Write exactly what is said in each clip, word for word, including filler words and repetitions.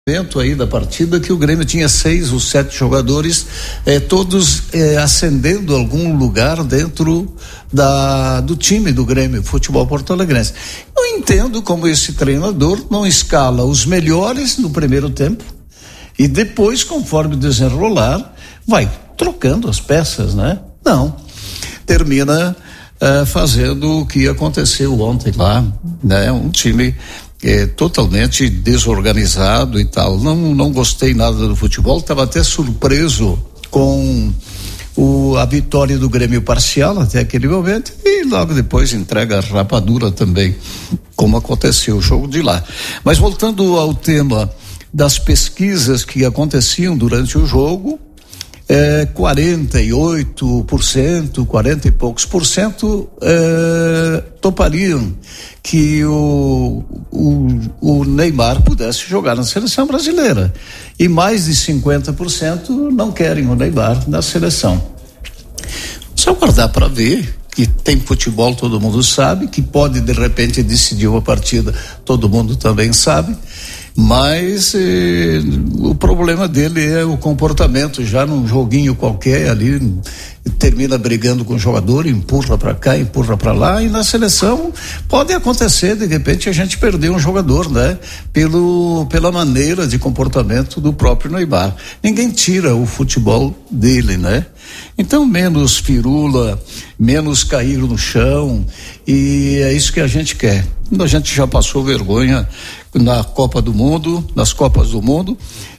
aí da partida que o Grêmio tinha seis ou sete jogadores, eh, todos eh, ascendendo algum lugar dentro da, do time do Grêmio Futebol Porto Alegrense. Eu entendo como esse treinador não escala os melhores no primeiro tempo e depois, conforme desenrolar, vai trocando as peças, né? Não, termina eh, fazendo o que aconteceu ontem lá, né? Um time É, totalmente desorganizado e tal. Não, não gostei nada do futebol, estava até surpreso com o, a vitória do Grêmio parcial até aquele momento e logo depois entrega a rapadura também, como aconteceu o jogo de lá. Mas voltando ao tema das pesquisas que aconteciam durante o jogo, É, quarenta e oito por cento, quarenta e poucos por cento é, topariam que o, o, o Neymar pudesse jogar na seleção brasileira. E mais de cinquenta por cento não querem o Neymar na seleção. Só guardar para ver que tem futebol, todo mundo sabe, que pode de repente decidir uma partida, todo mundo também sabe. Mas eh, o problema dele é o comportamento, já num joguinho qualquer ali, termina brigando com o jogador, empurra para cá, empurra para lá, e na seleção pode acontecer, de repente a gente perder um jogador, né? Pelo, pela maneira de comportamento do próprio Neymar. Ninguém tira o futebol dele, né? Então, menos firula, menos cair no chão, e é isso que a gente quer. A gente já passou vergonha na Copa do Mundo, nas Copas do Mundo,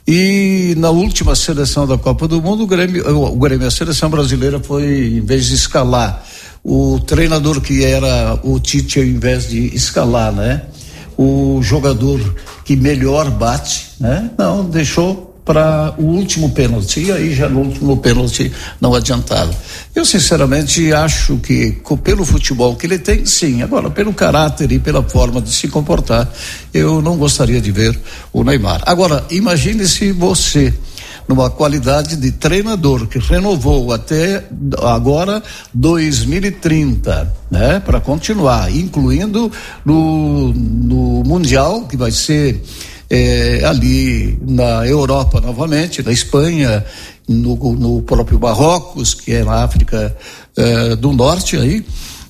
e na última seleção da Copa do Mundo, o Grêmio, o Grêmio, a seleção brasileira foi, em vez de escalar, o treinador que era o Tite, ao invés de escalar, né? O jogador que melhor bate, né? Não, deixou para o último pênalti, e aí já no último pênalti não adiantava. Eu sinceramente acho que pelo futebol que ele tem, sim, agora pelo caráter e pela forma de se comportar, eu não gostaria de ver o Neymar. Agora, imagine se você, numa qualidade de treinador que renovou até agora dois mil e trinta, né, para continuar, incluindo no, no Mundial, que vai ser É, ali na Europa novamente, na Espanha, no, no próprio Marrocos, que é na África é, do Norte aí,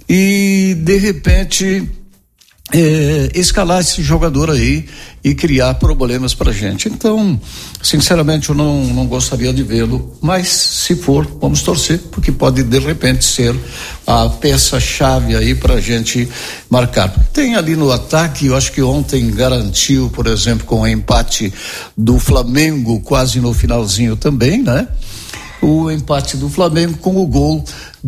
e de repente é, escalar esse jogador aí e criar problemas pra gente. Então, sinceramente, eu não, não gostaria de vê-lo, mas se for, vamos torcer, porque pode de repente ser a peça-chave aí pra gente marcar. Tem ali no ataque, eu acho que ontem garantiu, por exemplo, com o empate do Flamengo, quase no finalzinho também, né? O empate do Flamengo com o gol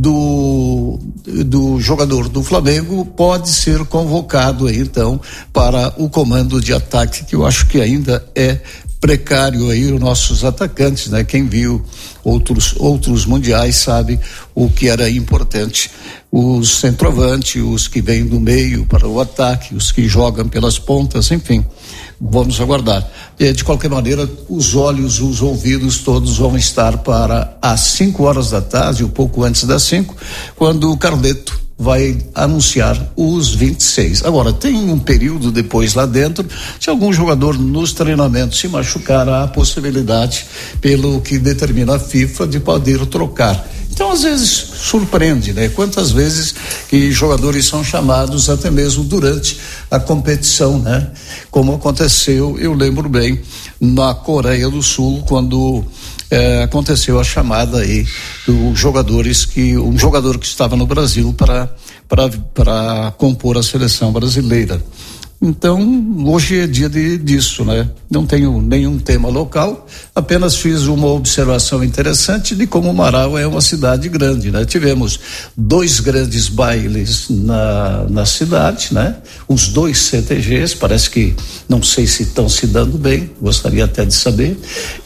do, do jogador do Flamengo pode ser convocado aí, então, para o comando de ataque, que eu acho que ainda é precário aí, os nossos atacantes, né? Quem viu outros, outros mundiais sabe o que era importante. Os centroavantes, os que vêm do meio para o ataque, os que jogam pelas pontas, enfim, vamos aguardar. E, de qualquer maneira, os olhos, os ouvidos todos vão estar para às cinco horas da tarde, um pouco antes das cinco, quando o Carleto vai anunciar os vinte e seis. Agora, tem um período depois lá dentro, se algum jogador nos treinamentos se machucar, há a possibilidade, pelo que determina a FIFA, de poder trocar. Então, às vezes, surpreende, né? Quantas vezes que jogadores são chamados até mesmo durante a competição, né? Como aconteceu, eu lembro bem, na Coreia do Sul, quando eh, aconteceu a chamada aí dos jogadores que, um jogador que estava no Brasil para, para, para compor a seleção brasileira. Então, hoje é dia de, disso, né? Não tenho nenhum tema local, apenas fiz uma observação interessante de como Marau é uma cidade grande, né? Tivemos dois grandes bailes na, na cidade, né? Os dois C T Gs, parece que não sei se estão se dando bem, gostaria até de saber,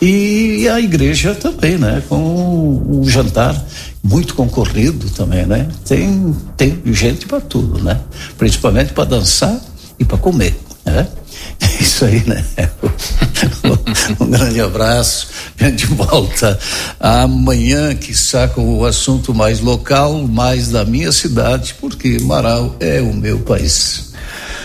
e a igreja também, né? Com um jantar muito concorrido também, né? Tem, tem gente para tudo, né? Principalmente para dançar e para comer, né? É isso aí, né? Um grande abraço, a gente volta amanhã, quiçá, com o assunto mais local, mais da minha cidade, porque Marau é o meu país.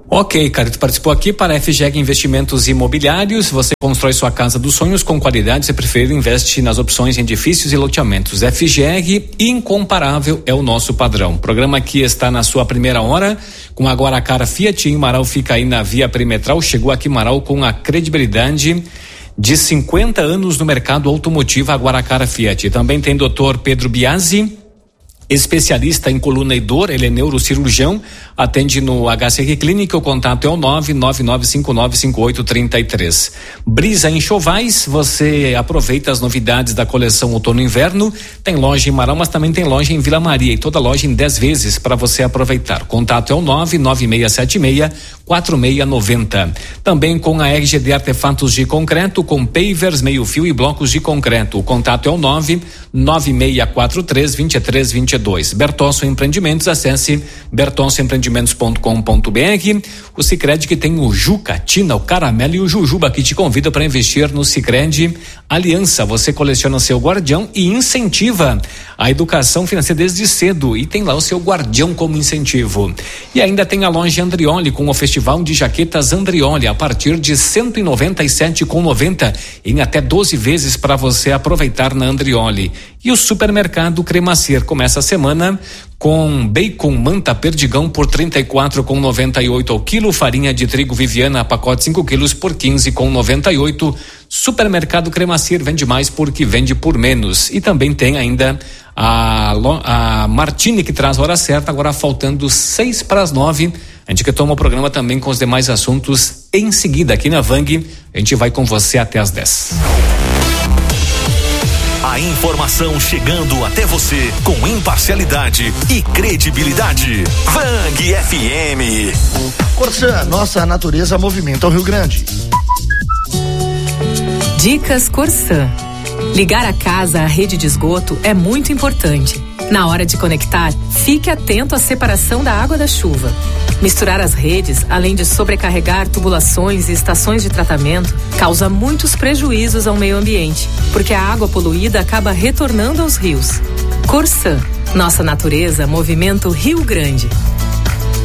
Ok, cara, tu participou aqui para a F G E G Investimentos Imobiliários. Você constrói sua casa dos sonhos com qualidade. Se preferir, investe nas opções em edifícios e loteamentos. F G E G, incomparável, é o nosso padrão. O programa aqui está na sua primeira hora, com a Guaracara Fiat. Em Marau fica aí na Via Perimetral. Chegou aqui Marau com a credibilidade de cinquenta anos no mercado automotivo, a Guaracara Fiat. Também tem doutor Pedro Biasi, especialista em coluna e dor, ele é neurocirurgião, atende no H C R Clínica, o contato é o nove nove nove cinco nove cinco oito três três. Brisa Enxovais, você aproveita as novidades da coleção outono e inverno, tem loja em Marão, mas também tem loja em Vila Maria, e toda loja em dez vezes para você aproveitar. Contato é o nove nove seis sete seis quatro seis nove zero. Também com a R G D Artefatos de Concreto, com pavers, meio fio e blocos de concreto. O contato é o nove nove seis quatro três dois três dois dois. Bertosso Empreendimentos, acesse bertosso empreendimentos ponto com ponto b r. O Sicredi, que tem o Juca, Tina, o Caramelo e o Jujuba, que te convida para investir no Sicredi Aliança. Você coleciona seu guardião e incentiva a educação financeira desde cedo, e tem lá o seu guardião como incentivo. E ainda tem a loja Andrioli, com o festival de jaquetas Andrioli, a partir de cento e noventa e sete reais e noventa centavos, em até doze vezes para você aproveitar na Andrioli. E o supermercado Cremacer começa a semana com bacon Manta Perdigão por trinta e quatro reais e noventa e oito centavos ao quilo, farinha de trigo Viviana pacote cinco quilos por quinze reais e noventa e oito centavos. Supermercado Cremacer, vende mais porque vende por menos. E também tem ainda a, a Martini, que traz a hora certa, agora faltando seis para as nove. A gente que toma o programa também com os demais assuntos em seguida aqui na Vang. A gente vai com você até as dez. A informação chegando até você com imparcialidade e credibilidade. Vang F M. Corsã, nossa natureza movimenta o Rio Grande. Dicas Corsã. Ligar a casa à rede de esgoto é muito importante. Na hora de conectar, fique atento à separação da água da chuva. Misturar as redes, além de sobrecarregar tubulações e estações de tratamento, causa muitos prejuízos ao meio ambiente, porque a água poluída acaba retornando aos rios. Corsã, nossa natureza movimenta o Rio Grande.